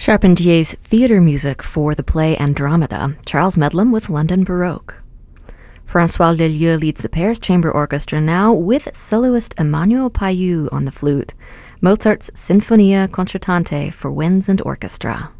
Charpentier's theatre music for the play Andromeda, Charles Medlam with London Baroque. Francois Leleux leads the Paris Chamber Orchestra now with soloist Emmanuel Payou on the flute, Mozart's Sinfonia Concertante for winds and orchestra.